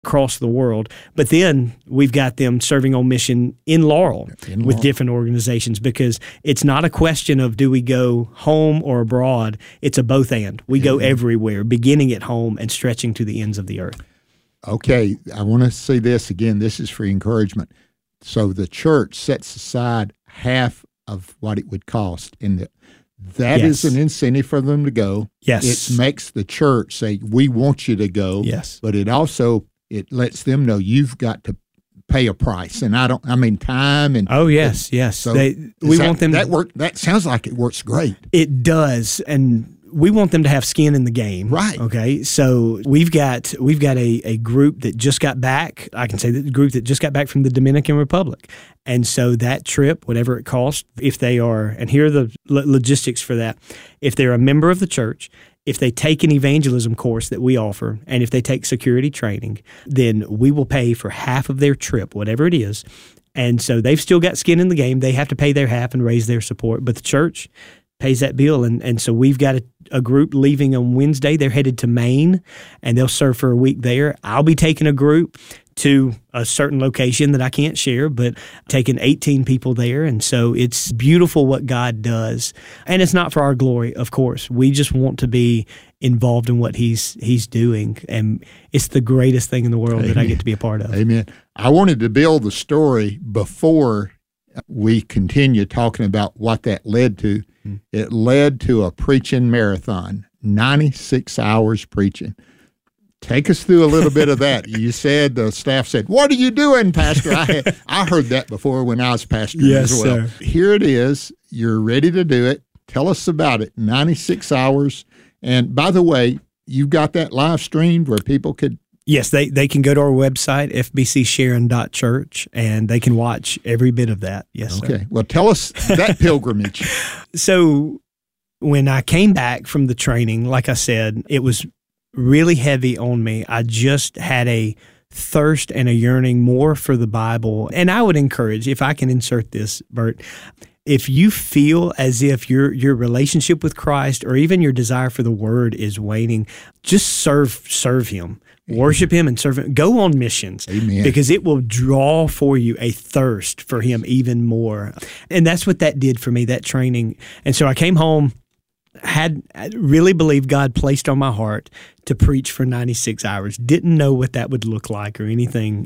across the world. But then we've got them serving on mission in Laurel with different organizations, because it's not a question of do we go home or abroad. It's a both and. We go everywhere, beginning at home and stretching to the ends of the earth. Okay, I want to say this again. This is for encouragement. So the church sets aside half of what it would cost. That is an incentive for them to go. Yes. It makes the church say, we want you to go. Yes. But it lets them know you've got to pay a price. And time and yes. So we want them that sounds like it works great. It does. And we want them to have skin in the game. Right. Okay. So we've got a group that just got back. I can say that the group that just got back from the Dominican Republic. And so that trip, whatever it costs, if they are, and here are the logistics for that, if they're a member of the church, if they take an evangelism course that we offer, and if they take security training, then we will pay for half of their trip, whatever it is. And so they've still got skin in the game. They have to pay their half and raise their support, but the church pays that bill. And so we've got a group leaving on Wednesday. They're headed to Maine, and they'll serve for a week there. I'll be taking a group to a certain location that I can't share, but taking 18 people there. And so it's beautiful what God does. And it's not for our glory, of course. We just want to be involved in what He's doing. And it's the greatest thing in the world that I get to be a part of. Amen. I wanted to build the story before we continue talking about what that led to. It led to a preaching marathon, 96 hours preaching. Take us through a little bit of that. You said, the staff said, "What are you doing, Pastor?" I heard that before when I was pastoring as well. Sir. Here it is. You're ready to do it. Tell us about it. 96 hours. And by the way, you got that live streamed where people could... Yes, they can go to our website, fbcsharon.church, and they can watch every bit of that. Yes, okay. Sir. Well, tell us that pilgrimage. So when I came back from the training, like I said, it was really heavy on me. I just had a thirst and a yearning more for the Bible. And I would encourage, if I can insert this, Bert, if you feel as if your relationship with Christ or even your desire for the Word is waning, just serve Him. Worship Him and serve Him. Go on missions. Amen. Because it will draw for you a thirst for Him even more. And that's what that did for me, that training. And so I came home, I really believed God placed on my heart to preach for 96 hours. Didn't know what that would look like or anything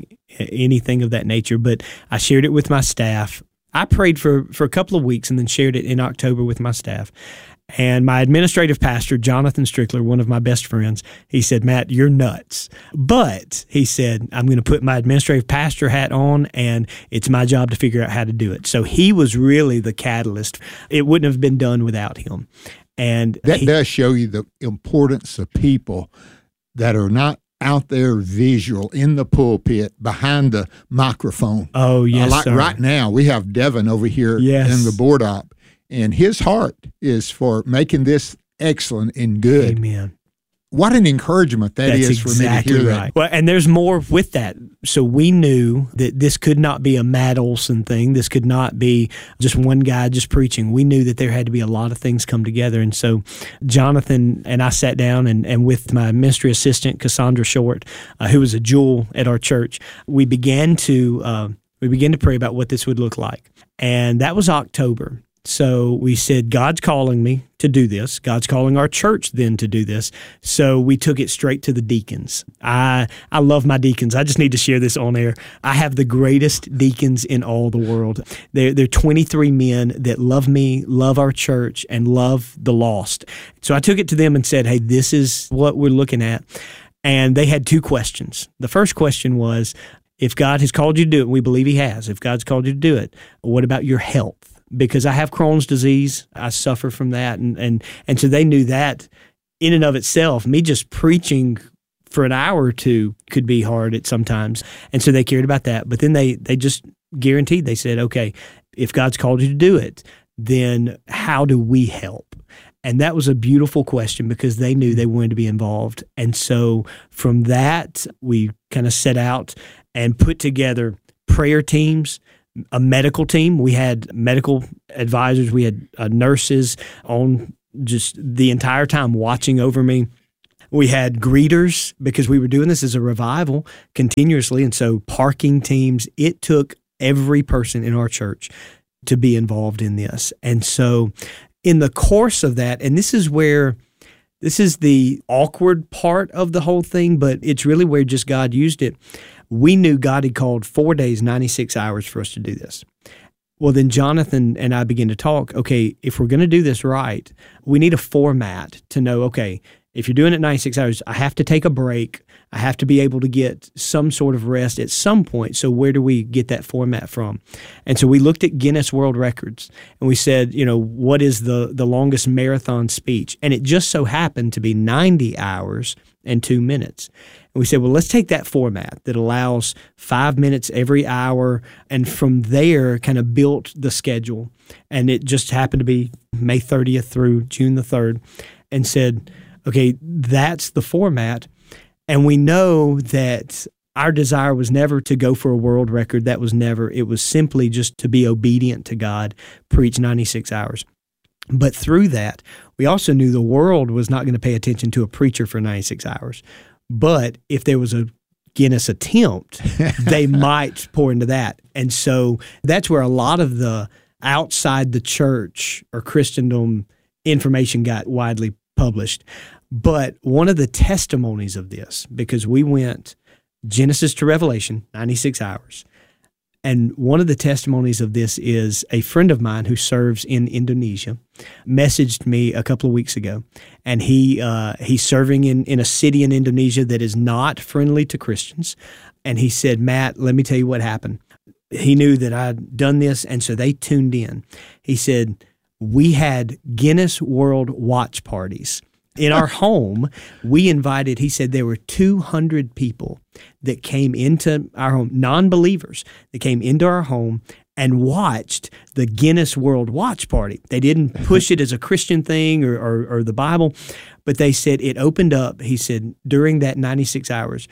of that nature, but I shared it with my staff. I prayed for a couple of weeks and then shared it in October with my staff. And my administrative pastor, Jonathan Strickler, one of my best friends, he said, "Matt, you're nuts." But he said, "I'm going to put my administrative pastor hat on, and it's my job to figure out how to do it." So he was really the catalyst. It wouldn't have been done without him. And that does show you the importance of people that are not out there visual in the pulpit behind the microphone. Oh, yes, like sir. Right now, we have Devin over here yes. in the board op, and his heart is for making this excellent and good. Amen. What an encouragement that That's is for exactly me to hear right. that. Well, and there's more with that. So we knew that this could not be a Matt Olson thing. This could not be just one guy just preaching. We knew that there had to be a lot of things come together. And so Jonathan and I sat down and with my ministry assistant, Cassandra Short, who was a jewel at our church, we began to pray about what this would look like. And that was October. So we said, God's calling me to do this. God's calling our church then to do this. So we took it straight to the deacons. I love my deacons. I just need to share this on air. I have the greatest deacons in all the world. They're 23 men that love me, love our church, and love the lost. So I took it to them and said, "Hey, this is what we're looking at." And they had two questions. The first question was, if God has called you to do it, and we believe He has, if God's called you to do it, what about your health? Because I have Crohn's disease, I suffer from that, and so they knew that in and of itself, me just preaching for an hour or two could be hard at sometimes, and so they cared about that. But then they just guaranteed, they said, okay, if God's called you to do it, then how do we help? And that was a beautiful question because they knew they wanted to be involved. And so from that, we kind of set out and put together prayer teams, a medical team. We had medical advisors. We had nurses on just the entire time watching over me. We had greeters because we were doing this as a revival continuously. And so parking teams, it took every person in our church to be involved in this. And so in the course of that, and this is the awkward part of the whole thing, but it's really where just God used it. We knew God had called 4 days, 96 hours for us to do this. Well, then Jonathan and I began to talk, okay, if we're going to do this right, we need a format to know, okay, if you're doing it 96 hours, I have to take a break. I have to be able to get some sort of rest at some point. So where do we get that format from? And so we looked at Guinness World Records and we said, what is the longest marathon speech? And it just so happened to be 90 hours and 2 minutes. And we said, well, let's take that format that allows 5 minutes every hour. And from there, kind of built the schedule. And it just happened to be May 30th through June the 3rd and said, okay, that's the format. And we know that our desire was never to go for a world record. That was never. It was simply just to be obedient to God, preach 96 hours. But through that, we also knew the world was not going to pay attention to a preacher for 96 hours. But if there was a Guinness attempt, they might pour into that. And so that's where a lot of the outside the church or Christendom information got widely published. But one of the testimonies of this, because we went Genesis to Revelation, 96 hours, and one of the testimonies of this is a friend of mine who serves in Indonesia messaged me a couple of weeks ago, and he's serving in a city in Indonesia that is not friendly to Christians, and he said, Matt, let me tell you what happened. He knew that I'd done this, and so they tuned in. He said, we had Guinness World watch parties. In our home, we invited, he said there were 200 people that came into our home, non-believers, that came into our home and watched the Guinness World Watch Party. They didn't push it as a Christian thing or the Bible, but they said it opened up. He said during that 96 hours,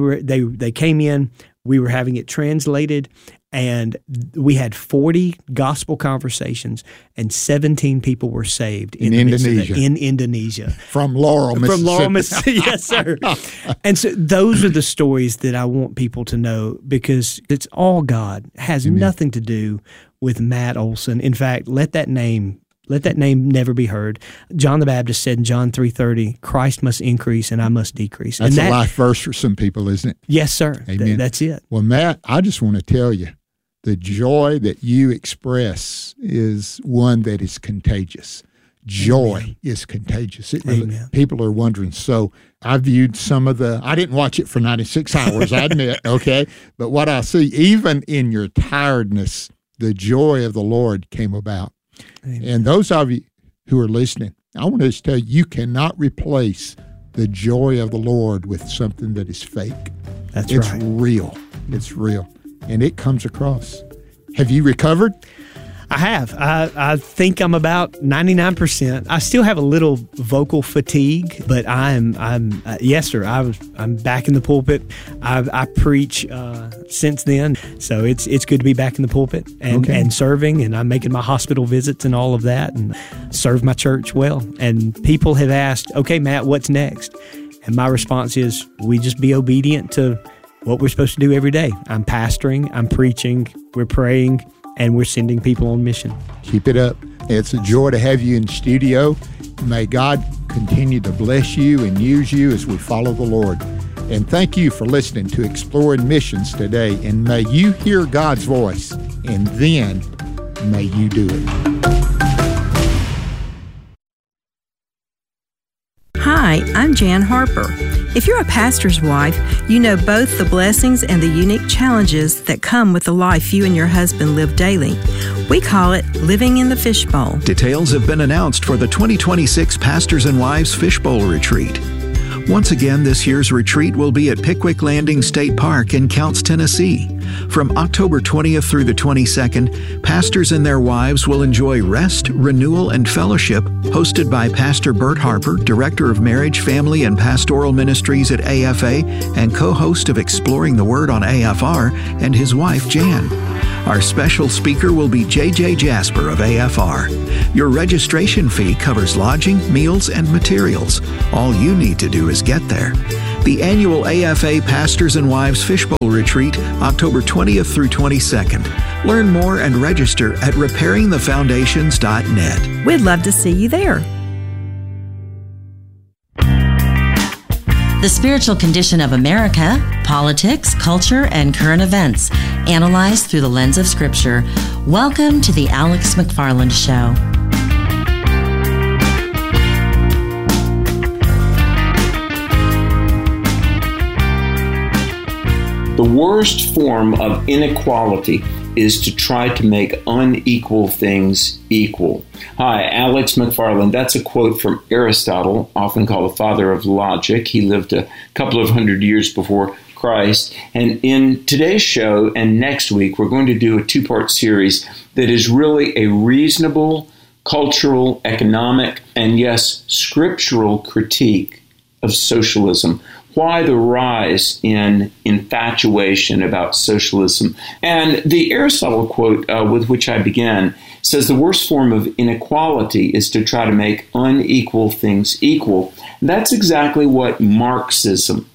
they came in, we were having it translated, and we had 40 gospel conversations, and 17 people were saved in Indonesia. In Indonesia. From Laurel, Mississippi. From Laurel, Mississippi, yes, sir. And so those are the stories that I want people to know, because it's all God. It has nothing to do with Matt Olson. In fact, let that name never be heard. John the Baptist said in John 3:30, Christ must increase and I must decrease. That's a life verse for some people, isn't it? Yes, sir. Amen. That's it. Well, Matt, I just want to tell you, the joy that you express is one that is contagious. Joy is contagious. People are wondering. So I viewed I didn't watch it for 96 hours, I admit, okay? But what I see, even in your tiredness, the joy of the Lord came about. Amen. And those of you who are listening, I want to just tell you, you cannot replace the joy of the Lord with something that is fake. It's right. Real. It's real. And it comes across. Have you recovered? I have. I think I'm about 99%. I still have a little vocal fatigue, but yes, sir. I'm back in the pulpit. I preach since then, so it's good to be back in the pulpit and serving, and I'm making my hospital visits and all of that, and serve my church well. And people have asked, okay, Matt, what's next? And my response is, we just be obedient to what we're supposed to do every day. I'm pastoring, I'm preaching, we're praying, and we're sending people on mission. Keep it up. It's a joy to have you in the studio. May God continue to bless you and use you as we follow the Lord. And thank you for listening to Exploring Missions today. And may you hear God's voice, and then may you do it. Hi, I'm Jan Harper. If you're a pastor's wife, you know both the blessings and the unique challenges that come with the life you and your husband live daily. We call it living in the fishbowl. Details have been announced for the 2026 Pastors and Wives Fishbowl Retreat. Once again, this year's retreat will be at Pickwick Landing State Park in Counce, Tennessee. From October 20th through the 22nd, pastors and their wives will enjoy rest, renewal, and fellowship, hosted by Pastor Bert Harper, Director of Marriage, Family, and Pastoral Ministries at AFA and co-host of Exploring the Word on AFR, and his wife, Jan. Our special speaker will be J.J. Jasper of AFR. Your registration fee covers lodging, meals, and materials. All you need to do is get there. The annual AFA Pastors and Wives Fishbowl Retreat, October 20th through 22nd. Learn more and register at repairingthefoundations.net. We'd love to see you there. The spiritual condition of America, politics, culture, and current events, analyzed through the lens of Scripture. Welcome to the Alex McFarland Show. The worst form of inequality is to try to make unequal things equal. Hi, Alex McFarland. That's a quote from Aristotle, often called the father of logic. He lived a couple of hundred years before Christ. And in today's show and next week, we're going to do a two-part series that is really a reasonable cultural, economic, and yes, scriptural critique of socialism. Why the rise in infatuation about socialism? And the Aristotle quote with which I began says the worst form of inequality is to try to make unequal things equal. And that's exactly what Marxism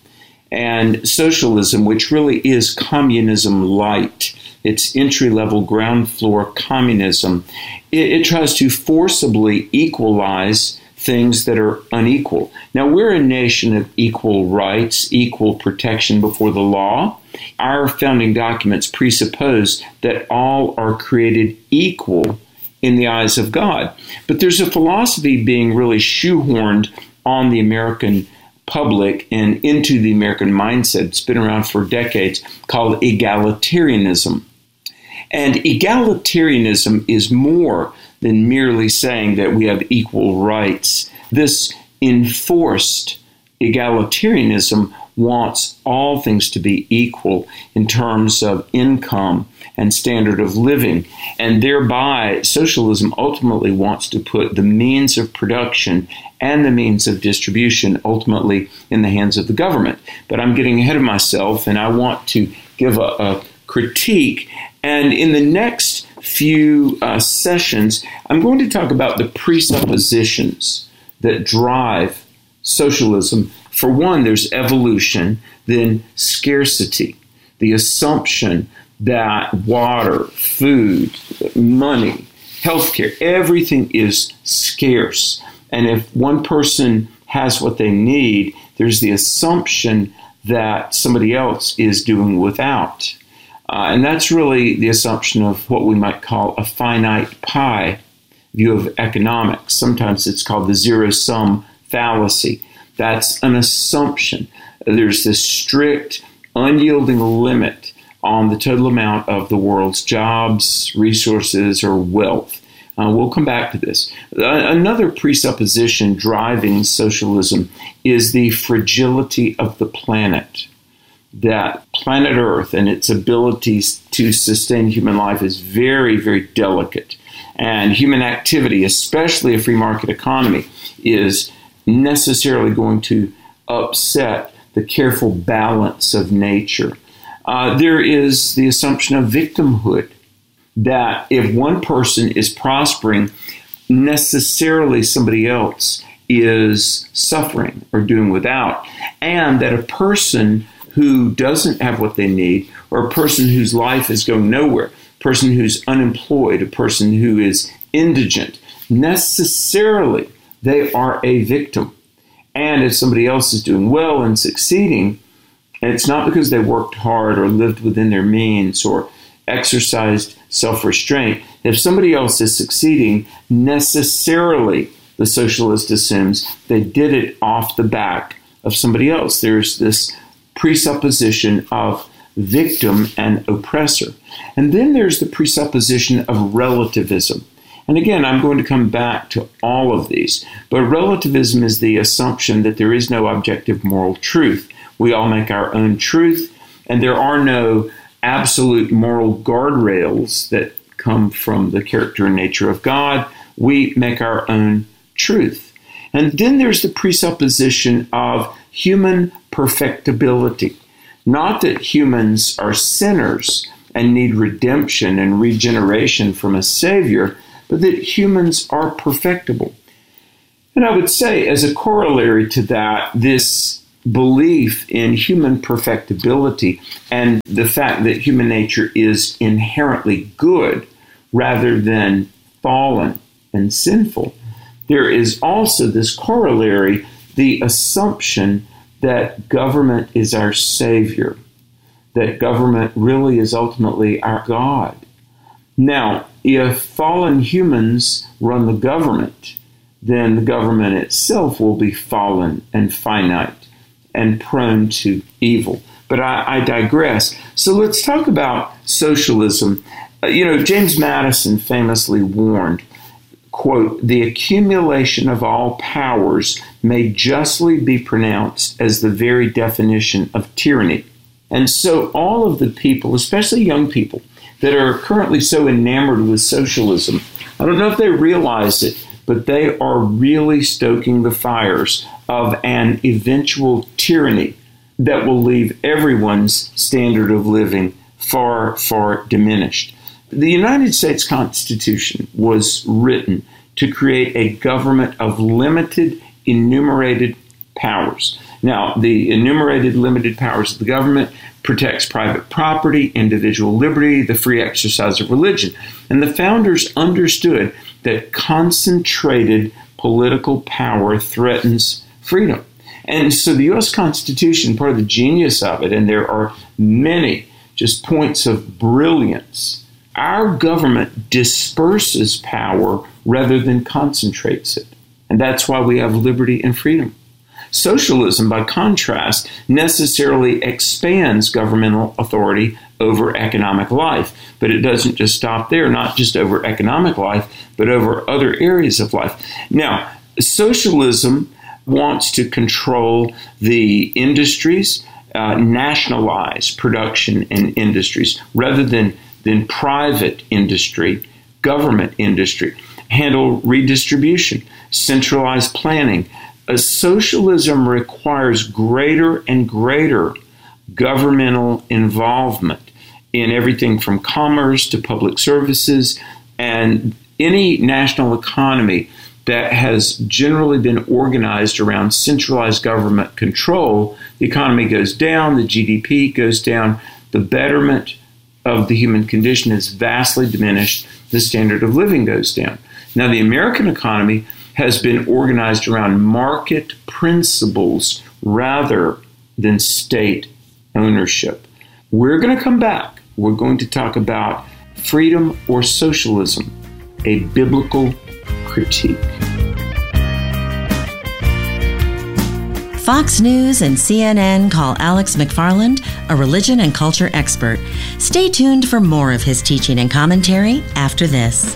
and socialism, which really is communism light, it's entry-level ground floor communism, it tries to forcibly equalize things that are unequal. Now, we're a nation of equal rights, equal protection before the law. Our founding documents presuppose that all are created equal in the eyes of God. But there's a philosophy being really shoehorned on the American public and into the American mindset. It's been around for decades, called egalitarianism. And egalitarianism is more than merely saying that we have equal rights. This enforced egalitarianism wants all things to be equal in terms of income and standard of living. And thereby, socialism ultimately wants to put the means of production and the means of distribution ultimately in the hands of the government. But I'm getting ahead of myself, and I want to give a critique. And in the next few sessions, I'm going to talk about the presuppositions that drive socialism. For one, there's evolution, then scarcity, the assumption that water, food, money, healthcare, everything is scarce. And if one person has what they need, there's the assumption that somebody else is doing without. And that's really the assumption of what we might call a finite pie view of economics. Sometimes it's called the zero-sum fallacy. That's an assumption. There's this strict, unyielding limit on the total amount of the world's jobs, resources, or wealth. We'll come back to this. Another presupposition driving socialism is the fragility of the planet. That planet Earth and its abilities to sustain human life is very, very delicate. And human activity, especially a free market economy, is necessarily going to upset the careful balance of nature. There is the assumption of victimhood, that if one person is prospering, necessarily somebody else is suffering or doing without, and that a person who doesn't have what they need, or a person whose life is going nowhere, a person who's unemployed, a person who is indigent, necessarily they are a victim. And if somebody else is doing well and succeeding, and it's not because they worked hard or lived within their means or exercised self-restraint, if somebody else is succeeding, necessarily the socialist assumes they did it off the back of somebody else. There's this presupposition of victim and oppressor. And then there's the presupposition of relativism. And again, I'm going to come back to all of these. But relativism is the assumption that there is no objective moral truth. We all make our own truth, and there are no absolute moral guardrails that come from the character and nature of God. We make our own truth. And then there's the presupposition of human perfectibility. Not that humans are sinners and need redemption and regeneration from a Savior, but that humans are perfectible. And I would say, as a corollary to that, this belief in human perfectibility and the fact that human nature is inherently good rather than fallen and sinful, there is also this corollary, the assumption that government is our Savior, that government really is ultimately our God. Now, if fallen humans run the government, then the government itself will be fallen and finite and prone to evil. But I digress. So let's talk about socialism. James Madison famously warned, quote, "The accumulation of all powers may justly be pronounced as the very definition of tyranny." And so all of the people, especially young people, that are currently so enamored with socialism, I don't know if they realize it, but they are really stoking the fires of an eventual tyranny that will leave everyone's standard of living far, far diminished. The United States Constitution was written to create a government of limited, enumerated powers. Now, the enumerated, limited powers of the government protects private property, individual liberty, the free exercise of religion. And the founders understood that concentrated political power threatens freedom. And so the U.S. Constitution, part of the genius of it, and there are many just points of brilliance, our government disperses power rather than concentrates it. And that's why we have liberty and freedom. Socialism, by contrast, necessarily expands governmental authority over economic life. But it doesn't just stop there, not just over economic life, but over other areas of life. Now, socialism wants to control the industries, nationalize production and industries, rather than private industry, government industry, handle redistribution, centralize planning. Socialism requires greater and greater governmental involvement in everything from commerce to public services, and any national economy that has generally been organized around centralized government control, the economy goes down, the GDP goes down, the betterment of the human condition is vastly diminished, the standard of living goes down. Now, the American economy has been organized around market principles rather than state ownership. We're going to come back. We're going to talk about freedom or socialism, a biblical critique. Fox News and CNN call Alex McFarland a religion and culture expert. Stay tuned for more of his teaching and commentary after this.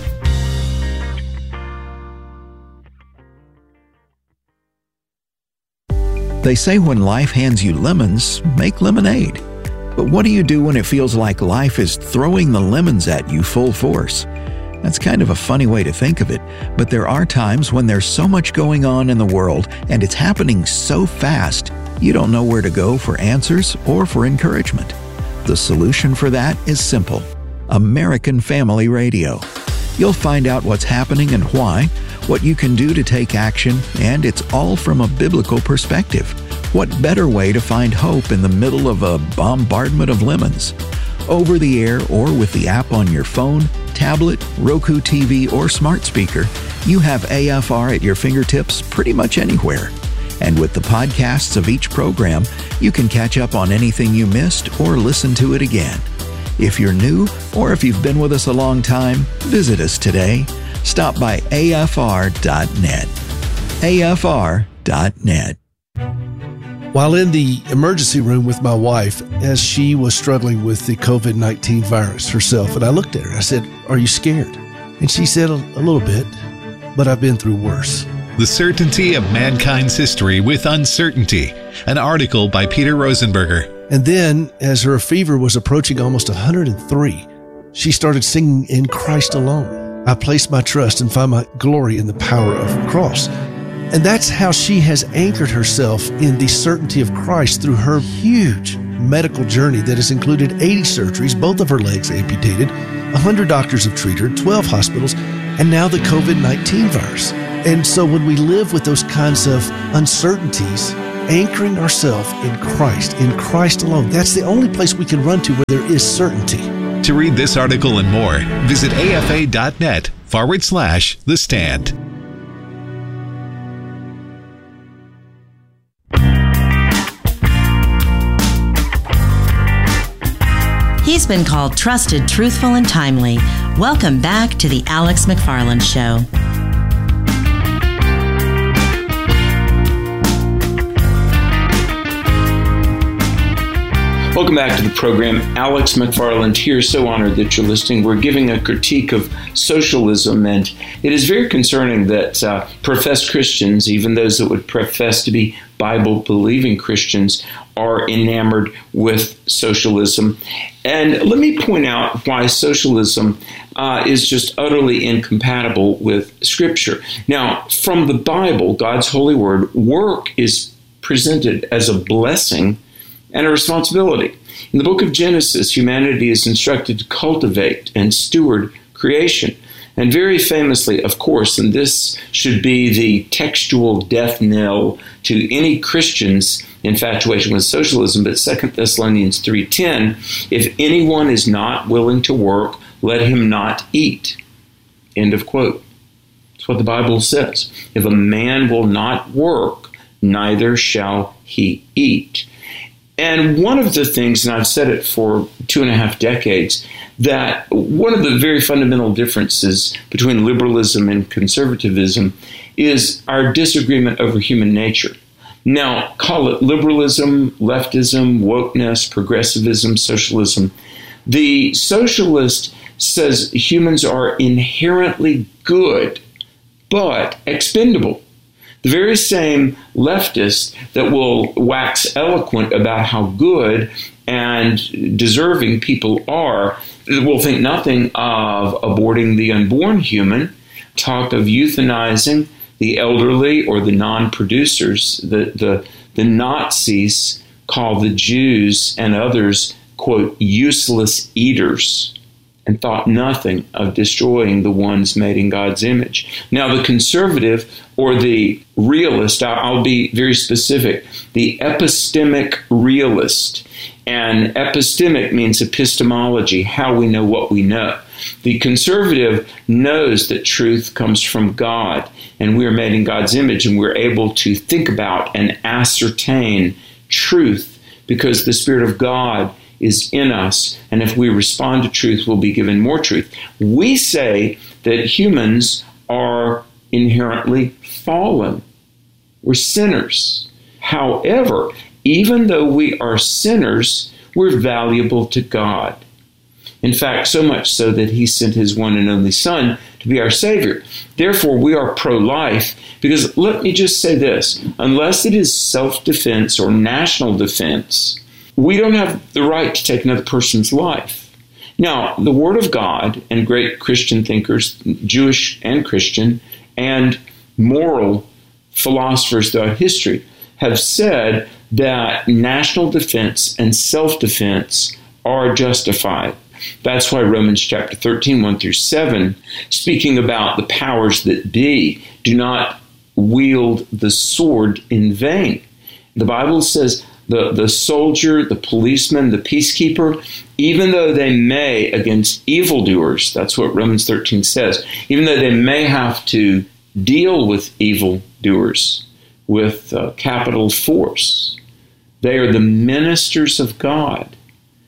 They say when life hands you lemons, make lemonade. But what do you do when it feels like life is throwing the lemons at you full force? That's kind of a funny way to think of it, but there are times when there's so much going on in the world and it's happening so fast, you don't know where to go for answers or for encouragement. The solution for that is simple: American Family Radio. You'll find out what's happening and why, what you can do to take action, and it's all from a biblical perspective. What better way to find hope in the middle of a bombardment of lemons? Over the air or with the app on your phone, tablet, Roku TV, or smart speaker, you have AFR at your fingertips pretty much anywhere. And with the podcasts of each program, you can catch up on anything you missed or listen to it again. If you're new or if you've been with us a long time, visit us today. Stop by afr.net. afr.net. While in the emergency room with my wife, as she was struggling with the COVID-19 virus herself, and I looked at her, I said, "Are you scared?" And she said, a little bit, but I've been through worse. The Certainty of Mankind's History with Uncertainty, an article by Peter Rosenberger. And then, as her fever was approaching almost 103, she started singing "In Christ Alone. I place my trust and find my glory in the power of the cross." And that's how she has anchored herself in the certainty of Christ through her huge medical journey that has included 80 surgeries, both of her legs amputated, 100 doctors have treated her, 12 hospitals, and now the COVID-19 virus. And so when we live with those kinds of uncertainties, anchoring ourselves in Christ alone, that's the only place we can run to where there is certainty. To read this article and more, visit afa.net/The Stand. He's been called trusted, truthful, and timely. Welcome back to the Alex McFarland Show. Welcome back to the program. Alex McFarland here. So honored that you're listening. We're giving a critique of socialism, and it is very concerning that professed Christians, even those that would profess to be Bible-believing Christians, are enamored with socialism. And let me point out why socialism is just utterly incompatible with Scripture. Now, from the Bible, God's holy word, work is presented as a blessing and a responsibility. In the book of Genesis, humanity is instructed to cultivate and steward creation. And very famously, of course, and this should be the textual death knell to any Christian's infatuation with socialism, but 2 Thessalonians 3:10, if anyone is not willing to work, let him not eat. End of quote. That's what the Bible says. If a man will not work, neither shall he eat. And one of the things, and I've said it for 2.5 decades, that one of the very fundamental differences between liberalism and conservatism is our disagreement over human nature. Now, call it liberalism, leftism, wokeness, progressivism, socialism. The socialist says humans are inherently good, but expendable. The very same leftist that will wax eloquent about how good and deserving people are will think nothing of aborting the unborn human, talk of euthanizing the elderly or the non-producers. The Nazis call the Jews and others, quote, useless eaters, and thought nothing of destroying the ones made in God's image. Now, the conservative or the realist, I'll be very specific, the epistemic realist, and epistemic means epistemology, how we know what we know. The conservative knows that truth comes from God, and we are made in God's image, and we're able to think about and ascertain truth because the Spirit of God is in us, and if we respond to truth, we'll be given more truth. We say that humans are inherently fallen. We're sinners. However, even though we are sinners, we're valuable to God. In fact, so much so that He sent His one and only Son to be our Savior. Therefore, we are pro-life because, let me just say this, unless it is self-defense or national defense, we don't have the right to take another person's life. Now, the Word of God and great Christian thinkers, Jewish and Christian, and moral philosophers throughout history have said that national defense and self-defense are justified. That's why Romans chapter 13, 1-7, speaking about the powers that be, do not wield the sword in vain. The Bible says the soldier, the policeman, the peacekeeper, even though they may, against evildoers, that's what Romans 13 says, even though they may have to deal with evildoers with capital force, they are the ministers of God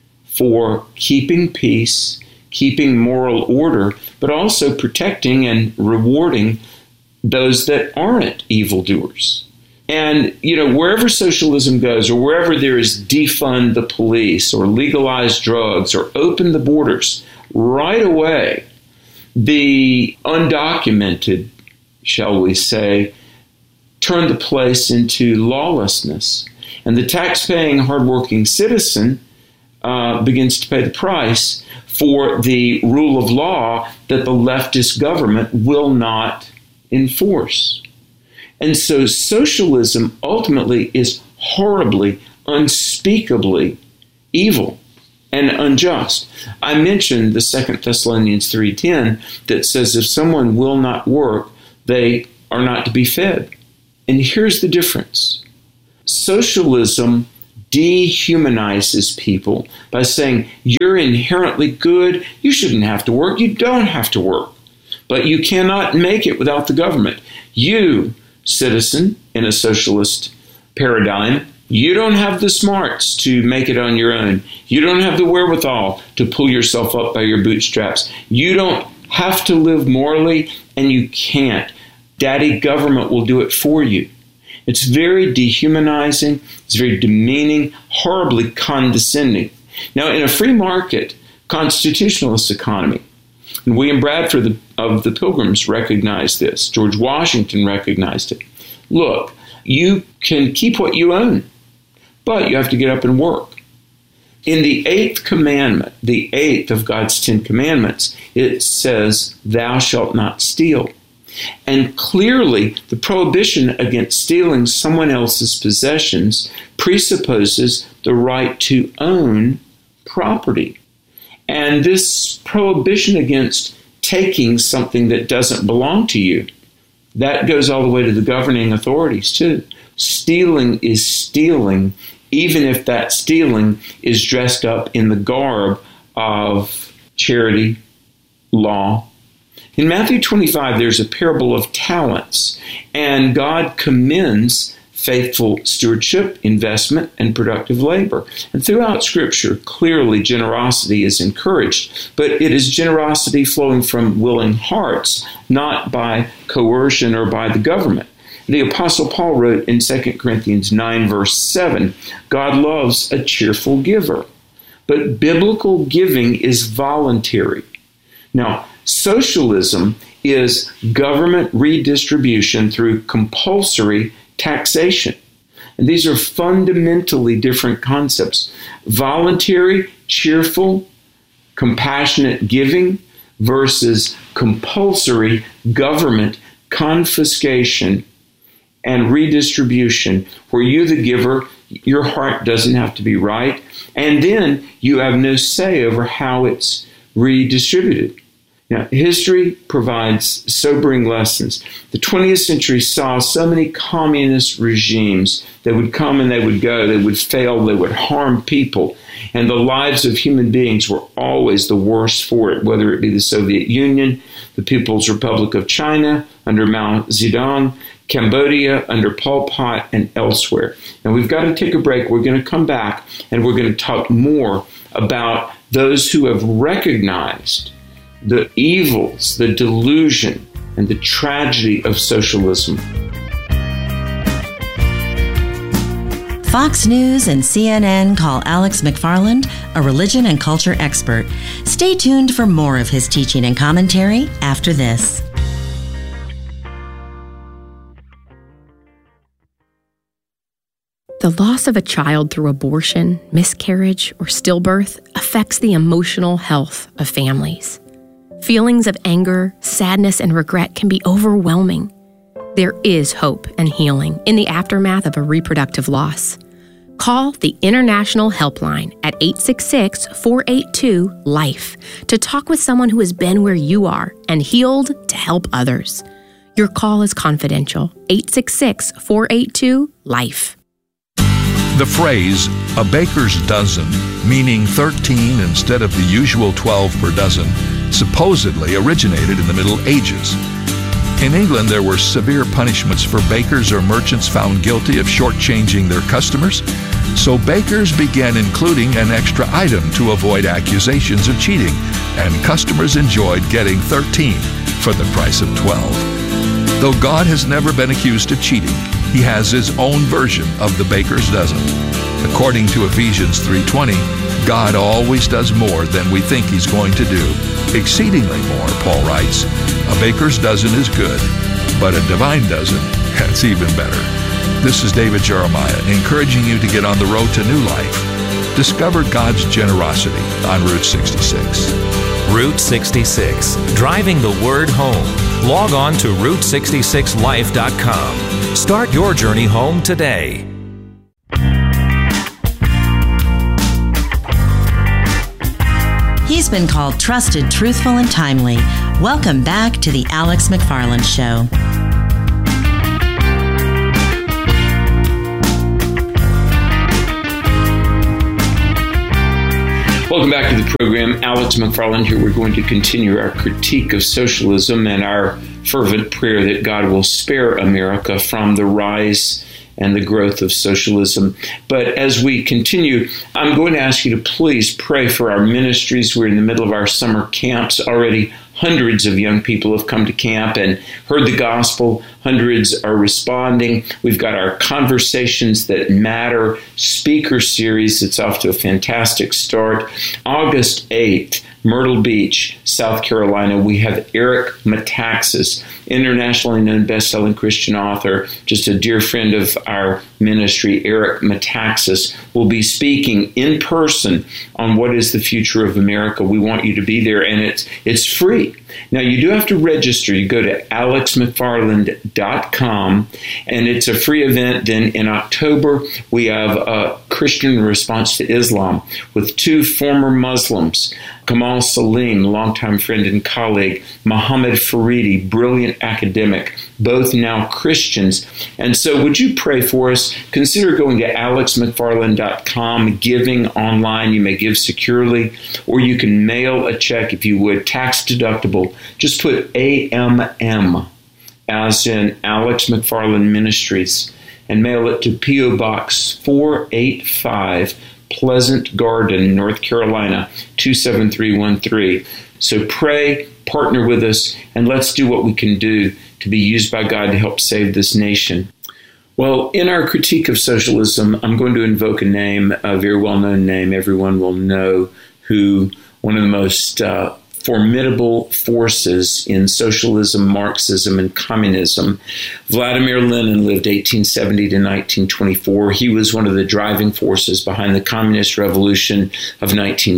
for keeping peace, keeping moral order, but also protecting and rewarding those that aren't evildoers. And, wherever socialism goes, or wherever there is defund the police, or legalize drugs, or open the borders, right away, the undocumented, shall we say, turn the place into lawlessness. And the tax-paying, hardworking citizen begins to pay the price for the rule of law that the leftist government will not enforce. And so socialism ultimately is horribly, unspeakably evil and unjust. I mentioned the 2 Thessalonians 3:10 that says if someone will not work, they are not to be fed. And here's the difference. Socialism dehumanizes people by saying, you're inherently good, you shouldn't have to work, you don't have to work. But you cannot make it without the government. You, citizen, in a socialist paradigm, you don't have the smarts to make it on your own. You don't have the wherewithal to pull yourself up by your bootstraps. You don't have to live morally, and you can't. Daddy government will do it for you. It's very dehumanizing. It's very demeaning, horribly condescending. Now, in a free market, constitutionalist economy, and William Bradford of the Pilgrims recognized this. George Washington recognized it. Look, you can keep what you own, but you have to get up and work. In the 8th commandment, the 8th of God's 10 commandments, it says, thou shalt not steal. And clearly, the prohibition against stealing someone else's possessions presupposes the right to own property. And this prohibition against taking something that doesn't belong to you, that goes all the way to the governing authorities too. Stealing is stealing, even if that stealing is dressed up in the garb of charity, law. In Matthew 25, there's a parable of talents, and God commends faithful stewardship, investment, and productive labor. And throughout Scripture, clearly generosity is encouraged, but it is generosity flowing from willing hearts, not by coercion or by the government. The Apostle Paul wrote in 2 Corinthians 9, verse 7, God loves a cheerful giver, but biblical giving is voluntary. Now, socialism is government redistribution through compulsory taxation. And these are fundamentally different concepts. Voluntary, cheerful, compassionate giving versus compulsory government confiscation and redistribution, where you, the giver, your heart doesn't have to be right, and then you have no say over how it's redistributed. Now, history provides sobering lessons. The 20th century saw so many communist regimes that would come and they would go, they would fail, they would harm people, and the lives of human beings were always the worst for it, whether it be the Soviet Union, the People's Republic of China under Mao Zedong, Cambodia under Pol Pot, and elsewhere. Now, we've got to take a break. We're going to come back, and we're going to talk more about those who have recognized the evils, the delusion, and the tragedy of socialism. Fox News and CNN call Alex McFarland a religion and culture expert. Stay tuned for more of his teaching and commentary after this. The loss of a child through abortion, miscarriage, or stillbirth affects the emotional health of families. Feelings of anger, sadness, and regret can be overwhelming. There is hope and healing in the aftermath of a reproductive loss. Call the International Helpline at 866-482-LIFE to talk with someone who has been where you are and healed to help others. Your call is confidential. 866-482-LIFE. The phrase, a baker's dozen, meaning 13 instead of the usual 12 per dozen, supposedly originated in the Middle Ages. In England, there were severe punishments for bakers or merchants found guilty of shortchanging their customers, so bakers began including an extra item to avoid accusations of cheating, and customers enjoyed getting 13 for the price of 12. Though God has never been accused of cheating, He has His own version of the baker's dozen. According to Ephesians 3:20, God always does more than we think He's going to do. Exceedingly more, Paul writes. A baker's dozen is good, but a divine dozen, that's even better. This is David Jeremiah, encouraging you to get on the road to new life. Discover God's generosity on Route 66. Route 66, driving the word home. Log on to Route66Life.com. Start your journey home today. He's been called trusted, truthful, and timely. Welcome back to the Alex McFarland Show. Welcome back to the program. Alex McFarland here. We're going to continue our critique of socialism and our fervent prayer that God will spare America from the rise and the growth of socialism. But as we continue, I'm going to ask you to please pray for our ministries. We're in the middle of our summer camps already. Hundreds of young people have come to camp and heard the gospel. Hundreds are responding. We've got our Conversations That Matter speaker series. It's off to a fantastic start. August 8th, Myrtle Beach, South Carolina, we have Eric Metaxas, internationally known best-selling Christian author, just a dear friend of our ministry. Eric Metaxas will be speaking in person on what is the future of America. We want you to be there, and it's free. Now, you do have to register. You go to alexmcfarland.com, and it's a free event. Then in October, we have a Christian response to Islam with two former Muslims, Kamal Salim, longtime friend and colleague, Mohammed Faridi, brilliant academic, both now Christians. And so would you pray for us? Consider going to alexmcfarland.com, giving online. You may give securely, or you can mail a check if you would, tax deductible. Just put AMM, as in Alex McFarland Ministries, and mail it to P.O. Box 485, Pleasant Garden, North Carolina, 27313. So pray, partner with us, and let's do what we can do to be used by God to help save this nation. Well, in our critique of socialism, I'm going to invoke a name, a very well-known name everyone will know, who one of the most formidable forces in socialism, Marxism, and communism. Vladimir Lenin lived 1870 to 1924. He was one of the driving forces behind the Communist Revolution of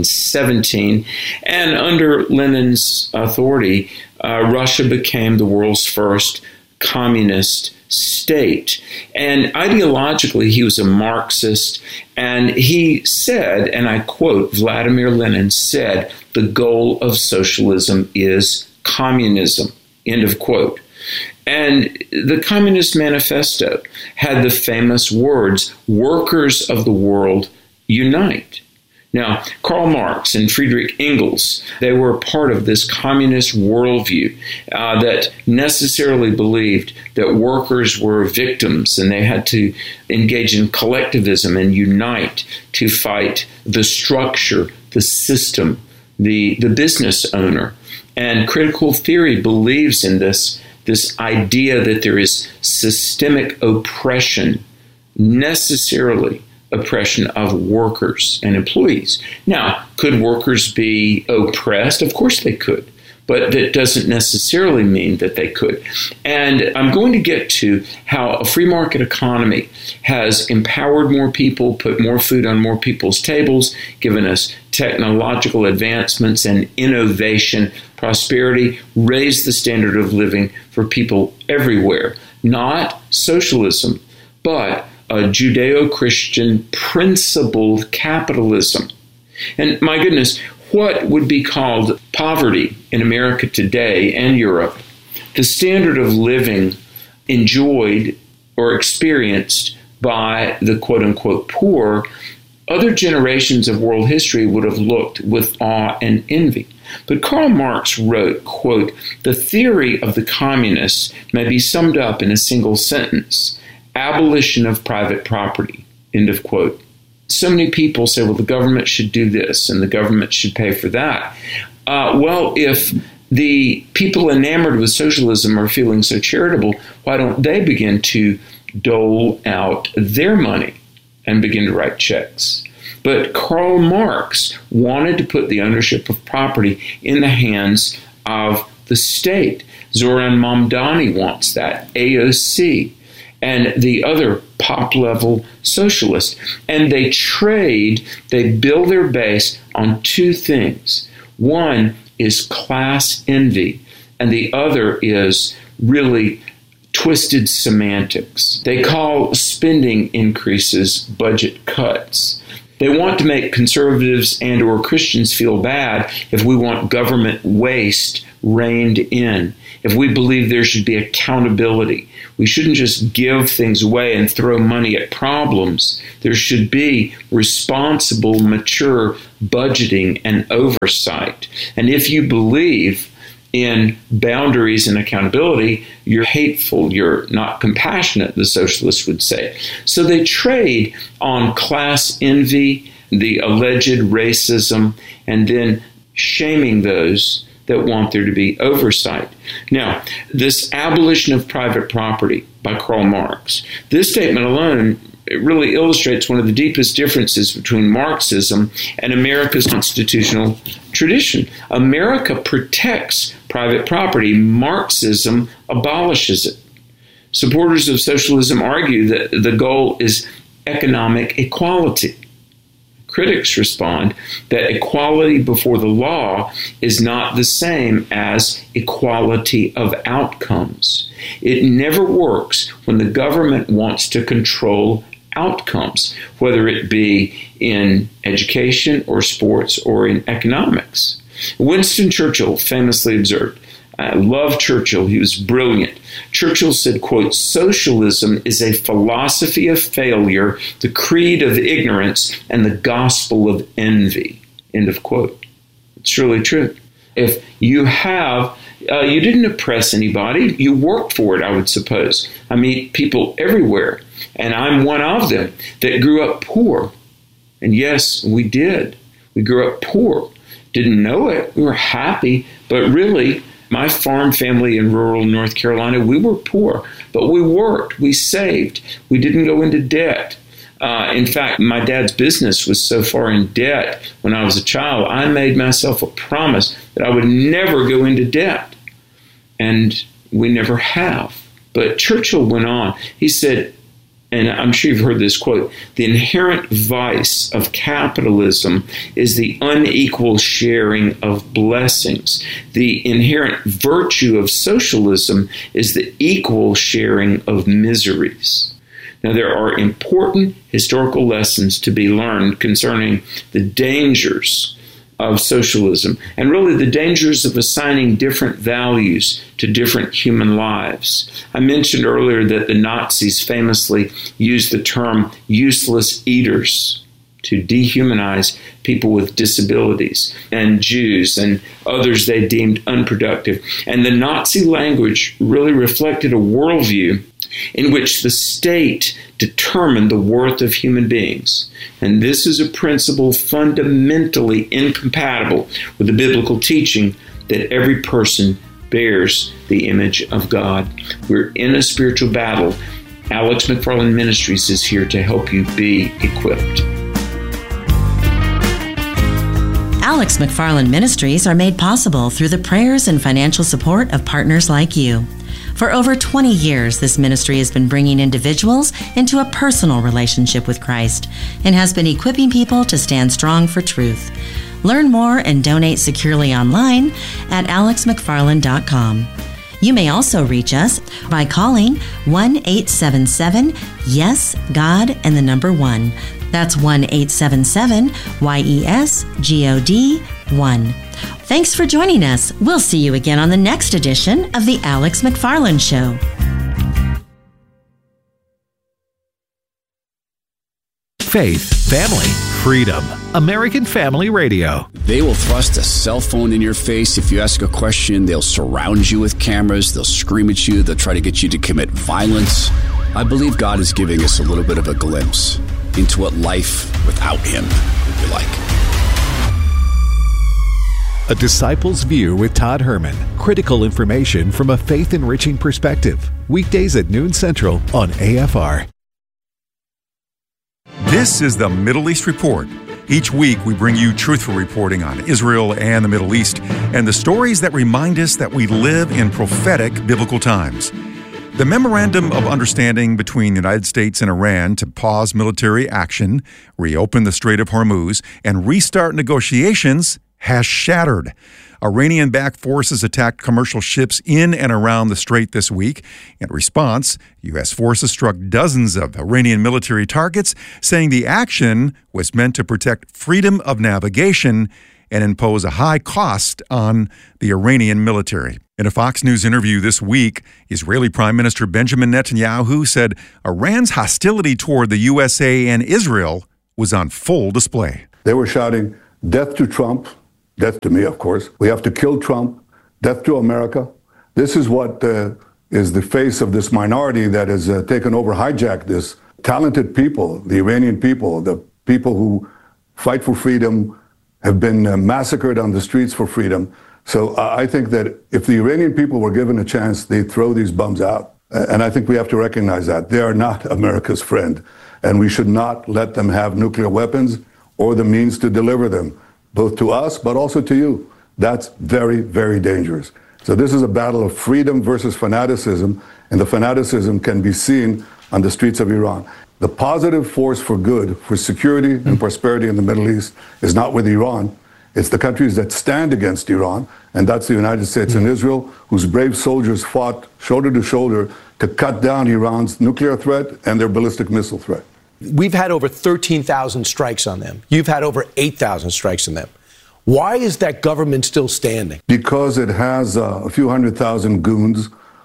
1917. And under Lenin's authority, Russia became the world's first communist state. And ideologically, he was a Marxist, and he said, and I quote, Vladimir Lenin said, the goal of socialism is communism, end of quote. And the Communist Manifesto had the famous words, workers of the world, unite. Now, Karl Marx and Friedrich Engels, they were part of this communist worldview that necessarily believed that workers were victims and they had to engage in collectivism and unite to fight the structure, the system, the business owner. And critical theory believes in this idea that there is systemic oppression, necessarily oppression of workers and employees. Now, could workers be oppressed? Of course they could, but that doesn't necessarily mean that they could. And I'm going to get to how a free market economy has empowered more people, put more food on more people's tables, given us technological advancements and innovation, prosperity, raised the standard of living for people everywhere. Not socialism, but a Judeo-Christian principled capitalism. And my goodness, what would be called poverty in America today and Europe, the standard of living enjoyed or experienced by the quote-unquote poor, other generations of world history would have looked with awe and envy. But Karl Marx wrote, quote, the theory of the communists may be summed up in a single sentence: abolition of private property, end of quote. So many people say, well, the government should do this and the government should pay for that. Well, if the people enamored with socialism are feeling so charitable, why don't they begin to dole out their money and begin to write checks? But Karl Marx wanted to put the ownership of property in the hands of the state. Zoran Mamdani wants that, AOC, and the other top-level socialists. And they build their base on two things. One is class envy. and the other is really twisted semantics. They call spending increases budget cuts. They want to make conservatives and or Christians feel bad if we want government waste reined in. If we believe there should be accountability, we shouldn't just give things away and throw money at problems. There should be responsible, mature budgeting and oversight. And if you believe in boundaries and accountability, you're hateful, you're not compassionate, the socialists would say. So they trade on class envy, the alleged racism, and then shaming those that want there to be oversight. Now, this abolition of private property by Karl Marx, this statement alone, it really illustrates one of the deepest differences between Marxism and America's constitutional tradition. America protects private property. Marxism abolishes it. Supporters of socialism argue that the goal is economic equality. Critics respond that equality before the law is not the same as equality of outcomes. It never works when the government wants to control outcomes, whether it be in education or sports or in economics. Winston Churchill famously observed, I love Churchill, he was brilliant. Churchill said, quote, "Socialism is a philosophy of failure, the creed of ignorance, and the gospel of envy," end of quote. It's really true. If you have, you didn't oppress anybody, you worked for it, I would suppose. I meet people everywhere, and I'm one of them, that grew up poor. And yes, we did. We grew up poor. Didn't know it. We were happy, but really, my farm family in rural North Carolina, we were poor, but we worked, we saved, we didn't go into debt. In fact, my dad's business was so far in debt when I was a child, I made myself a promise that I would never go into debt. And we never have. But Churchill went on. He said, and I'm sure you've heard this quote, "The inherent vice of capitalism is the unequal sharing of blessings. The inherent virtue of socialism is the equal sharing of miseries." Now, there are important historical lessons to be learned concerning the dangers of socialism, and really the dangers of assigning different values to different human lives. I mentioned earlier that the Nazis famously used the term useless eaters to dehumanize people with disabilities and Jews and others they deemed unproductive. And the Nazi language really reflected a worldview in which the state determined the worth of human beings. And this is a principle fundamentally incompatible with the biblical teaching that every person bears the image of God. We're in a spiritual battle. Alex McFarland Ministries is here to help you be equipped. Alex McFarland Ministries are made possible through the prayers and financial support of partners like you. For over 20 years, this ministry has been bringing individuals into a personal relationship with Christ and has been equipping people to stand strong for truth. Learn more and donate securely online at alexmcfarland.com. You may also reach us by calling 1-877-YES-GOD and the number 1. That's 1-877-YES-GOD-1. Thanks for joining us. We'll see you again on the next edition of The Alex McFarland Show. Faith, family, freedom. American Family Radio. They will thrust a cell phone in your face. If you ask a question, they'll surround you with cameras. They'll scream at you. They'll try to get you to commit violence. I believe God is giving us a little bit of a glimpse into what life without Him would be like. A Disciple's View with Todd Herman. Critical information from a faith-enriching perspective. Weekdays at noon Central on AFR. This is the Middle East Report. Each week we bring you truthful reporting on Israel and the Middle East and the stories that remind us that we live in prophetic biblical times. The Memorandum of Understanding between the United States and Iran to pause military action, reopen the Strait of Hormuz, and restart negotiations has shattered. Iranian-backed forces attacked commercial ships in and around the strait this week. In response, U.S. forces struck dozens of Iranian military targets, saying the action was meant to protect freedom of navigation and impose a high cost on the Iranian military. In a Fox News interview this week, Israeli Prime Minister Benjamin Netanyahu said Iran's hostility toward the USA and Israel was on full display. They were shouting, "Death to Trump," death to me, of course. "We have to kill Trump," "Death to America." This is what is the face of this minority that has taken over, hijacked this. Talented people, the Iranian people, the people who fight for freedom, have been massacred on the streets for freedom. So I think that if the Iranian people were given a chance, they'd throw these bums out. And I think we have to recognize that. They are not America's friend. And we should not let them have nuclear weapons or the means to deliver them, both to us, but also to you. That's very, very dangerous. So this is a battle of freedom versus fanaticism, and the fanaticism can be seen on the streets of Iran. The positive force for good, for security and prosperity in the Middle East is not with Iran. It's the countries that stand against Iran, and that's the United States and Israel, whose brave soldiers fought shoulder to shoulder to cut down Iran's nuclear threat and their ballistic missile threat. We've had over 13,000 strikes on them. You've had over 8,000 strikes on them. Why is that government still standing? Because it has a few 100,000 goons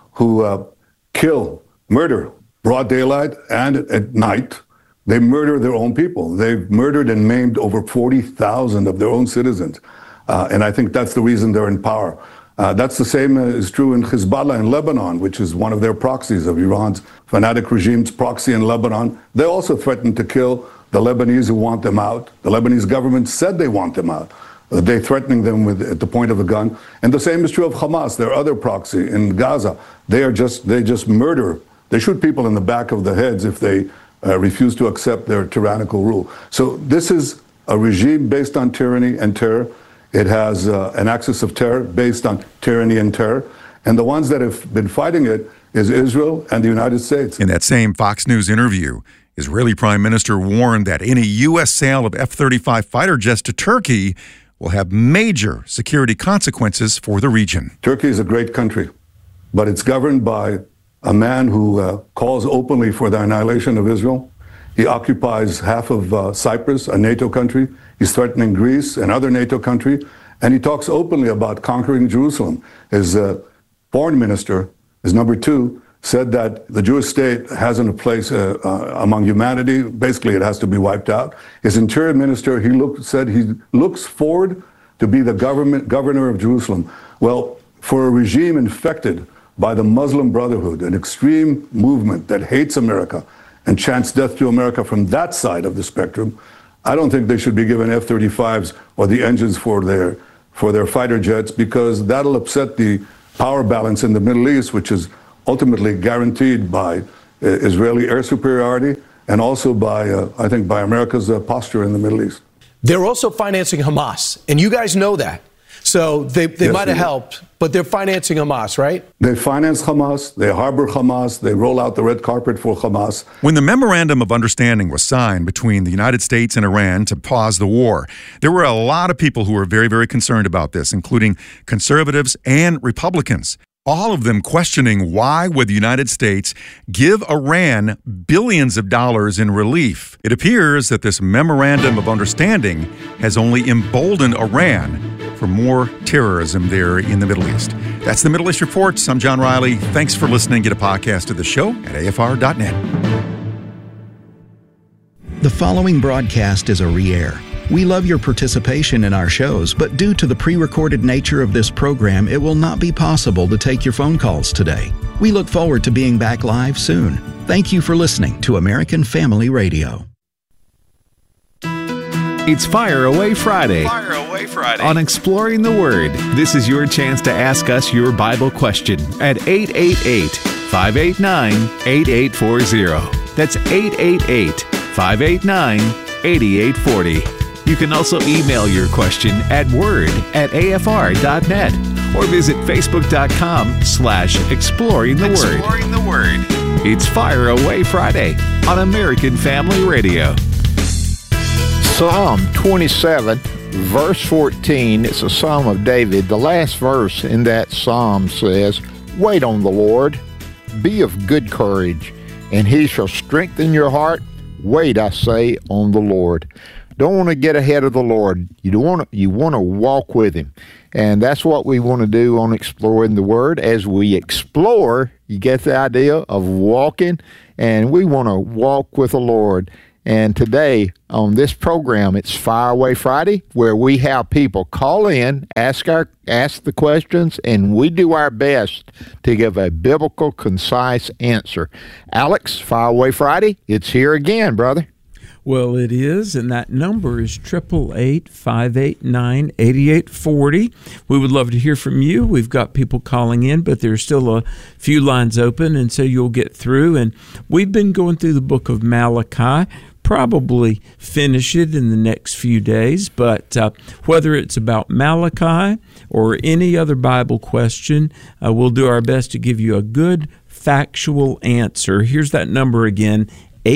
who kill, murder, broad daylight and at night. They murder their own people. They've murdered and maimed over 40,000 of their own citizens. And I think that's the reason they're in power. That's the same is true in Hezbollah in Lebanon, which is one of their proxies of Iran's fanatic regime's proxy in Lebanon. They also threatened to kill the Lebanese who want them out. The Lebanese government said they want them out. They're threatening them at the point of a gun. And the same is true of Hamas, their other proxy in Gaza. They just murder. They shoot people in the back of the heads if they refuse to accept their tyrannical rule. So this is a regime based on tyranny and terror. It has an axis of terror based on tyranny and terror. And the ones that have been fighting it is Israel and the United States. In that same Fox News interview, Israeli Prime Minister warned that any U.S. sale of F-35 fighter jets to Turkey will have major security consequences for the region. Turkey is a great country, but it's governed by a man who calls openly for the annihilation of Israel. He occupies half of Cyprus, a NATO country. He's threatening Greece, another NATO country. And he talks openly about conquering Jerusalem. His foreign minister, his number two, said that the Jewish state hasn't a place among humanity. Basically, it has to be wiped out. His interior minister, said he looks forward to be the governor of Jerusalem. Well, for a regime infected by the Muslim Brotherhood, an extreme movement that hates America and chants death to America from that side of the spectrum, I don't think they should be given F-35s or the engines for their fighter jets, because that'll upset the power balance in the Middle East, which is ultimately guaranteed by Israeli air superiority and also by, I think, by America's posture in the Middle East. They're also financing Hamas, and you guys know that. So they might have helped, but they're financing Hamas, right? They finance Hamas, they harbor Hamas, they roll out the red carpet for Hamas. When the Memorandum of Understanding was signed between the United States and Iran to pause the war, there were a lot of people who were very, very concerned about this, including conservatives and Republicans. All of them questioning why would the United States give Iran billions of dollars in relief. It appears that this Memorandum of Understanding has only emboldened Iran for more terrorism there in the Middle East. That's the Middle East Reports. I'm John Riley. Thanks for listening. Get a podcast of the show at afr.net. The following broadcast is a re-air. We love your participation in our shows, but due to the pre-recorded nature of this program, it will not be possible to take your phone calls today. We look forward to being back live soon. Thank you for listening to American Family Radio. It's Fire Away Friday. Fire Away Friday. On Exploring the Word, this is your chance to ask us your Bible question at 888-589-8840. That's 888-589-8840. You can also email your question at word@afr.net or visit facebook.com/exploring the word. Exploring the Word. It's Fire Away Friday on American Family Radio. Psalm 27, verse 14, it's a Psalm of David. The last verse in that psalm says, "Wait on the Lord, be of good courage, and he shall strengthen your heart. Wait, I say, on the Lord." Don't want to get ahead of the Lord. You want to walk with him. And that's what we want to do on Exploring the Word. As we explore, you get the idea of walking, and we want to walk with the Lord. And today on this program, it's Fire Away Friday, where we have people call in, ask the questions, and we do our best to give a biblical, concise answer. Alex, Fire Away Friday, it's here again, brother. Well, it is, and that number is 888-589-8840. We would love to hear from you. We've got people calling in, but there's still a few lines open, and so you'll get through. And we've been going through the book of Malachi, probably finish it in the next few days, but whether it's about Malachi or any other Bible question, we'll do our best to give you a good, factual answer. Here's that number again,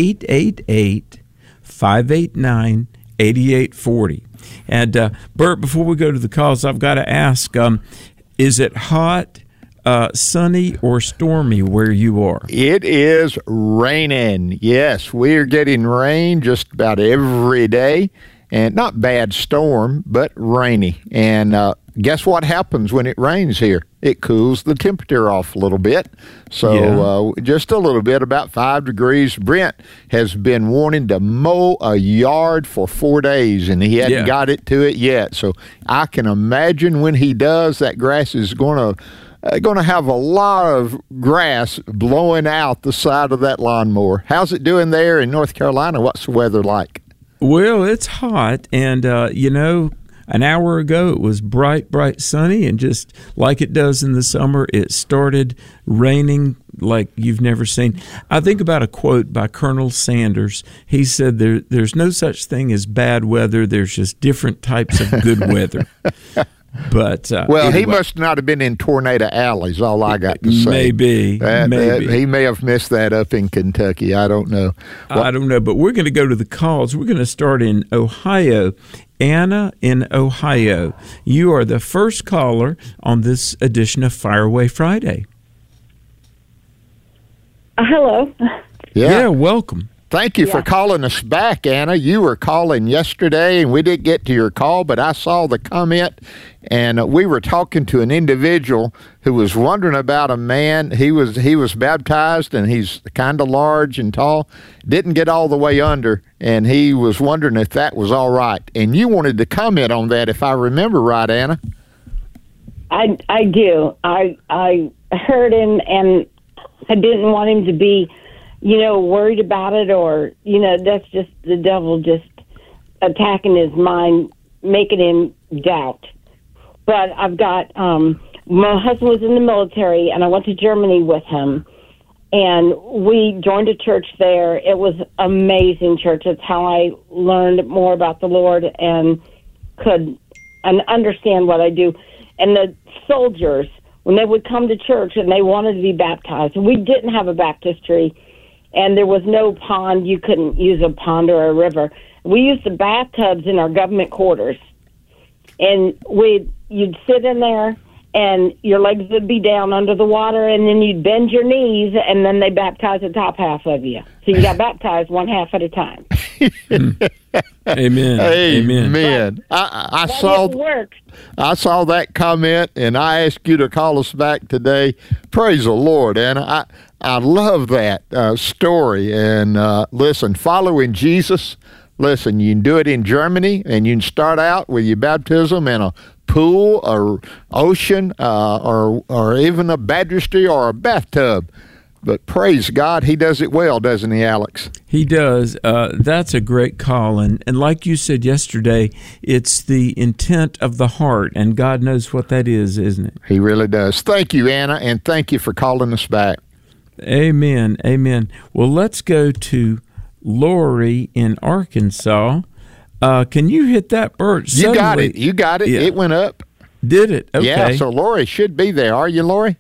888-589-8840. And Bert, before we go to the calls, I've got to ask, is it hot, sunny, or stormy where you are? It is raining. Yes, we're getting rain just about every day. And not bad storm, but rainy. And guess what happens when it rains here? It cools the temperature off a little bit. So just a little bit, about 5 degrees. Brent has been wanting to mow a yard for 4 days, and he hadn't got it to it yet. So I can imagine when he does, that grass is going to have a lot of grass blowing out the side of that lawnmower. How's it doing there in North Carolina? What's the weather like? Well, it's hot, and, an hour ago it was bright sunny, and just like it does in the summer, it started raining like you've never seen. I think about a quote by Colonel Sanders. He said, there's no such thing as bad weather, there's just different types of good weather. But anyway, he must not have been in Tornado Alley's, all I got to say. Maybe. He may have missed that up in Kentucky. I don't know. I don't know, but we're going to go to the calls. We're going to start in Ohio. Anna in Ohio, you are the first caller on this edition of Fire Away Friday. Hello. Yeah, welcome. Thank you for calling us back, Anna. You were calling yesterday, and we didn't get to your call, but I saw the comment, and we were talking to an individual who was wondering about a man. He was baptized, and he's kind of large and tall, didn't get all the way under, and he was wondering if that was all right. And you wanted to comment on that, if I remember right, Anna. I do. I heard him, and I didn't want him to be worried about it, or, that's just the devil just attacking his mind, making him doubt. But I've got, my husband was in the military, and I went to Germany with him, and we joined a church there. It was amazing church. It's how I learned more about the Lord and could understand what I do. And the soldiers, when they would come to church and they wanted to be baptized, we didn't have a baptistry, and there was no pond. You couldn't use a pond or a river. We used the bathtubs in our government quarters. And you'd sit in there, and your legs would be down under the water, and then you'd bend your knees, and then they baptized the top half of you. So you got baptized one half at a time. Amen. Amen. I saw that comment, and I asked you to call us back today. Praise the Lord, Anna. I love that story. And listen, following Jesus, listen, you can do it in Germany, and you can start out with your baptism in a pool or ocean or even a baptistry or a bathtub. But praise God, he does it well, doesn't he, Alex? He does. That's a great call. And like you said yesterday, it's the intent of the heart, and God knows what that is, isn't it? He really does. Thank you, Anna, and thank you for calling us back. Amen. Amen. Well, let's go to Lori in Arkansas. Can you hit that, Bert? You got it. Yeah. It went up. Did it? Okay. Yeah, so Lori should be there. Are you, Lori?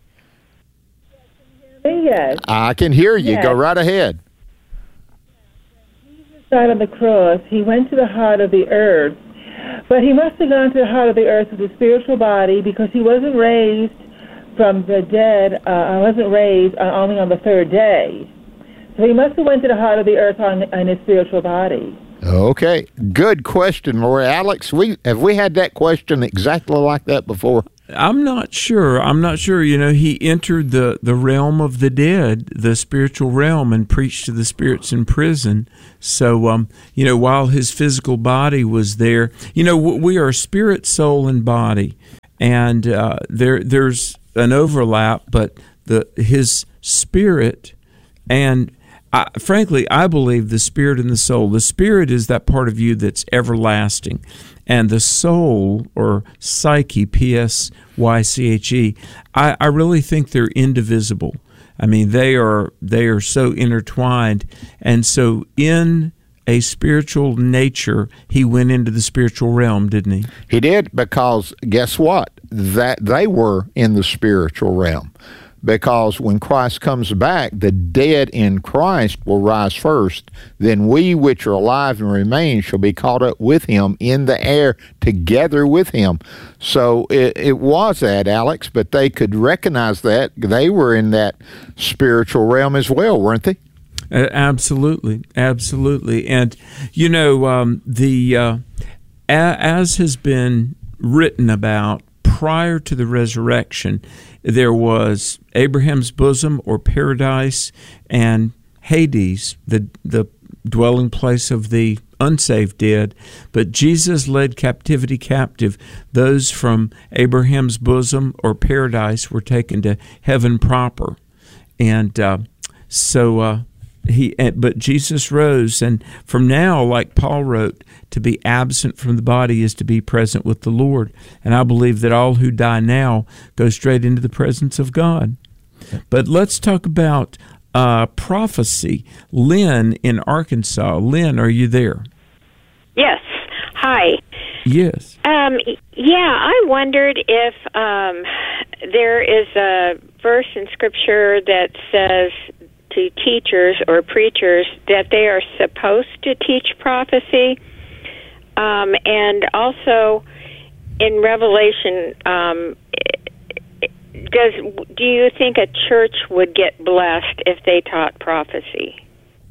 Yes. I can hear you. Yes. Go right ahead. Jesus died on the cross. He went to the heart of the earth But he must have gone to the heart of the earth with a spiritual body, because he wasn't raised from the dead, only on the third day. So he must have went to the heart of the earth in his spiritual body. Okay, good question, Lori. Alex, have we had that question exactly like that before? I'm not sure. He entered the realm of the dead, the spiritual realm, and preached to the spirits in prison. So, while his physical body was there, we are spirit, soul, and body. And there's an overlap, but his spirit and frankly, I believe the spirit and the soul. The spirit is that part of you that's everlasting, and the soul, or psyche, Psyche, I really think they're indivisible. I mean, they are so intertwined, and so in a spiritual nature, he went into the spiritual realm, didn't he? He did, because guess what? That they were in the spiritual realm. Because when Christ comes back, the dead in Christ will rise first. Then we which are alive and remain shall be caught up with him in the air together with him. So it was that, Alex, but they could recognize that. They were in that spiritual realm as well, weren't they? Absolutely. And, as has been written about, prior to the resurrection, there was Abraham's bosom, or paradise, and Hades, the dwelling place of the unsaved dead. But Jesus led captivity captive. Those from Abraham's bosom, or paradise, were taken to heaven proper. And but Jesus rose, and from now, like Paul wrote, to be absent from the body is to be present with the Lord. And I believe that all who die now go straight into the presence of God. But let's talk about prophecy. Lynn in Arkansas. Lynn, are you there? Yes. Hi. Yes. I wondered if there is a verse in Scripture that says to teachers or preachers that they are supposed to teach prophecy. And also in Revelation, do you think a church would get blessed if they taught prophecy?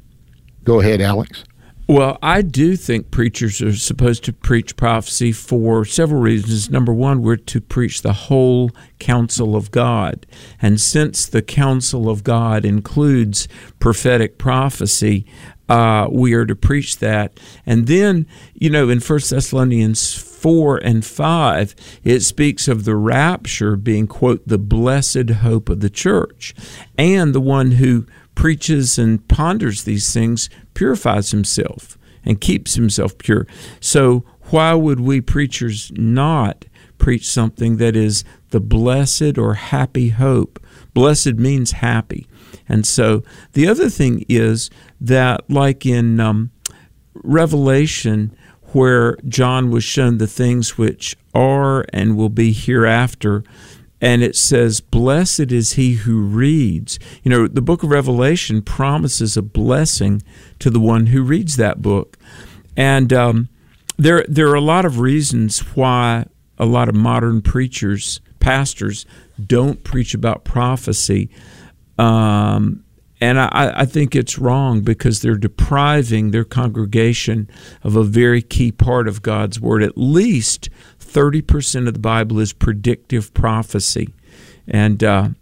Go ahead, Alex. Well, I do think preachers are supposed to preach prophecy for several reasons. Number one, we're to preach the whole counsel of God. And since the counsel of God includes prophetic prophecy, we are to preach that. And then, in 1 Thessalonians 4 and 5, it speaks of the rapture being, quote, the blessed hope of the church. And the one who preaches and ponders these things purifies himself and keeps himself pure. So why would we preachers not preach something that is the blessed or happy hope? Blessed means happy. And so the other thing is that, like in Revelation, where John was shown the things which are and will be hereafter, and it says, blessed is he who reads. The book of Revelation promises a blessing to the one who reads that book. And there are a lot of reasons why a lot of modern pastors, don't preach about prophecy. And I think it's wrong, because they're depriving their congregation of a very key part of God's Word. At least 30% of the Bible is predictive prophecy. And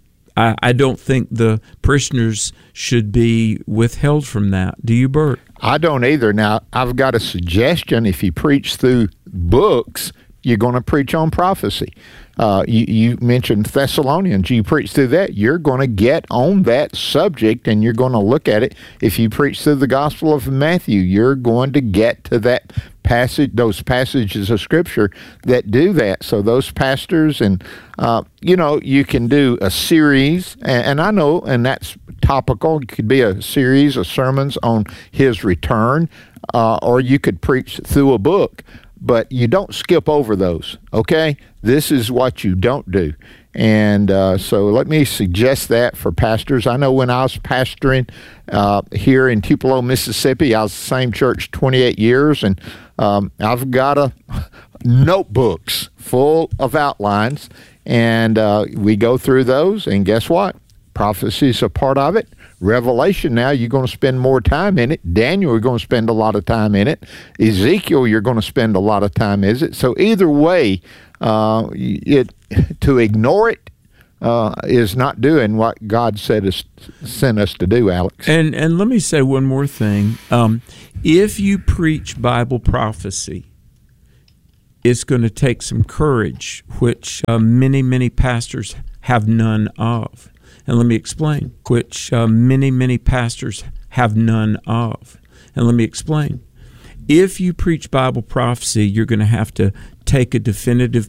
I don't think the parishioners should be withheld from that. Do you, Bert? I don't either. Now, I've got a suggestion. If you preach through books, you're going to preach on prophecy. You mentioned Thessalonians. You preach through that, you're going to get on that subject, and you're going to look at it. If you preach through the Gospel of Matthew, you're going to get to that passage, those passages of Scripture that do that. So those pastors, and you can do a series, and I know, and that's topical. It could be a series of sermons on His return, or you could preach through a book. but you don't skip over those, okay? This is what you don't do. And so let me suggest that for pastors. I know when I was pastoring here in Tupelo, Mississippi, I was the same church 28 years, and I've got notebooks full of outlines, and we go through those, and guess what? Prophecy is a part of it. Revelation, now you're going to spend more time in it. Daniel, you're going to spend a lot of time in it. Ezekiel, you're going to spend a lot of time in it. So either way, to ignore it is not doing what God sent us to do, Alex. And let me say one more thing. If you preach Bible prophecy, it's going to take some courage, which many pastors have none of. And let me explain, which many pastors have none of. And let me explain. If you preach Bible prophecy, you're going to have to take a definitive